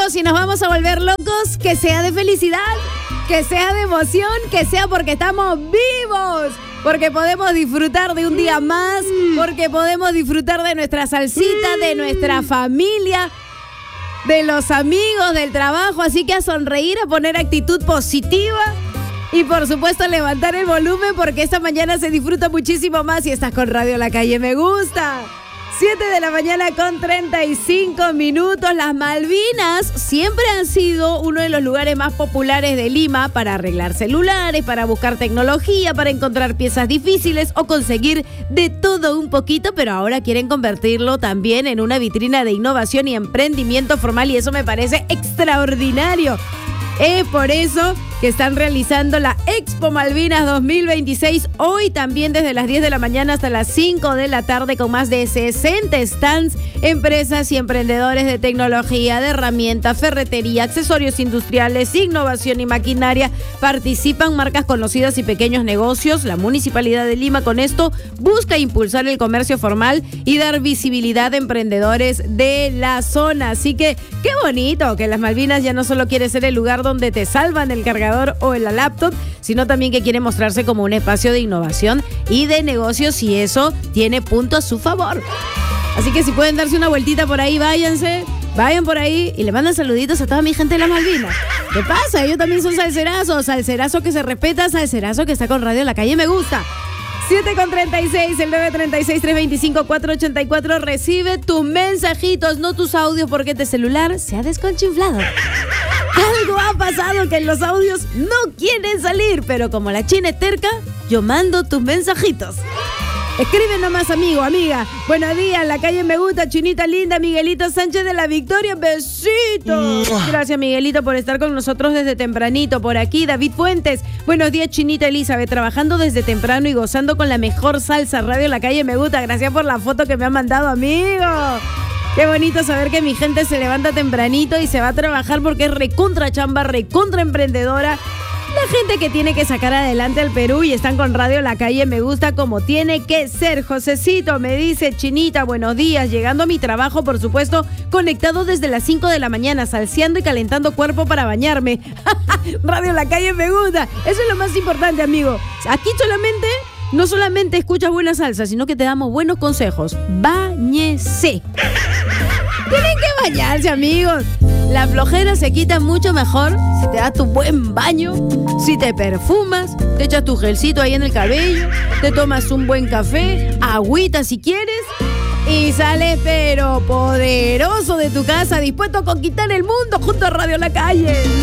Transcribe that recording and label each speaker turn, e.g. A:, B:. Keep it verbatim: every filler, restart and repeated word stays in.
A: si nos vamos a volver locos, que sea de felicidad, que sea de emoción, que sea porque estamos vivos, porque podemos disfrutar de un día más, porque podemos disfrutar de nuestra salsita, de nuestra familia, de los amigos, del trabajo. Así que a sonreír, a poner actitud positiva y por supuesto a levantar el volumen, porque esta mañana se disfruta muchísimo más si estás con Radio La Calle Me Gusta. siete de la mañana con treinta y cinco minutos. Las Malvinas siempre han sido uno de los lugares más populares de Lima para arreglar celulares, para buscar tecnología, para encontrar piezas difíciles o conseguir de todo un poquito, pero ahora quieren convertirlo también en una vitrina de innovación y emprendimiento formal, y eso me parece extraordinario. Es por eso que están realizando la Expo Malvinas dos mil veintiséis, hoy también desde las diez de la mañana hasta las cinco de la tarde, con más de sesenta stands, empresas y emprendedores de tecnología, de herramientas, ferretería, accesorios industriales, innovación y maquinaria. Participan marcas conocidas y pequeños negocios. La Municipalidad de Lima con esto busca impulsar el comercio formal y dar visibilidad a emprendedores de la zona. Así que qué bonito que las Malvinas ya no solo quiere ser el lugar donde te salvan el cargador o en la laptop, sino también que quiere mostrarse como un espacio de innovación y de negocios, y eso tiene punto a su favor. Así que si pueden darse una vueltita por ahí, váyanse, vayan por ahí y le mandan saluditos a toda mi gente de las Malvinas. ¿Qué pasa? Ellos también son salserazos, salserazo que se respeta, salserazo que está con Radio La Calle Me Gusta. siete con treinta y seis, el nueve tres seis, tres dos cinco, cuatro ocho cuatro. Recibe tus mensajitos, no tus audios, porque este celular se ha desconchinflado. Algo ha pasado que en los audios no quieren salir, pero como la China es terca, yo mando tus mensajitos. Escribe nomás, amigo, amiga. Buenos días, La Calle Me Gusta, Chinita linda, Miguelito Sánchez de la Victoria, besitos. Gracias, Miguelito, por estar con nosotros desde tempranito. Por aquí, David Fuentes. Buenos días, Chinita Elizabeth, trabajando desde temprano y gozando con la mejor salsa. Radio La Calle Me Gusta. Gracias por la foto que me han mandado, amigo. Qué bonito saber que mi gente se levanta tempranito y se va a trabajar, porque es recontra chamba, recontra emprendedora. La gente que tiene que sacar adelante al Perú, y están con Radio La Calle Me Gusta como tiene que ser. Josecito me dice: Chinita, buenos días, llegando a mi trabajo, por supuesto, conectado desde las cinco de la mañana, salseando y calentando cuerpo para bañarme. Radio La Calle Me Gusta, eso es lo más importante, amigo. Aquí solamente, no solamente escuchas buena salsa, sino que te damos buenos consejos. Báñese. Tienen que bañarse, amigos. La flojera se quita mucho mejor si te das tu buen baño, si te perfumas, te echas tu gelcito ahí en el cabello, te tomas un buen café, agüita si quieres, y sales pero poderoso de tu casa, dispuesto a conquistar el mundo junto a Radio La Calle.